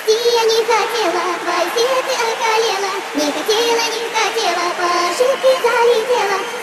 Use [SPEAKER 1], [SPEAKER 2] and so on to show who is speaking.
[SPEAKER 1] Прости, я не хотела, твои сети околела. Не хотела, по ошибке залетела.